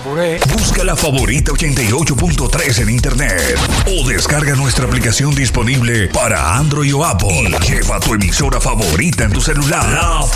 apuré. Busca la favorita 88.3 en internet o descarga nuestra aplicación disponible para Android o Apple. Lleva tu emisora favorita en tu celular. La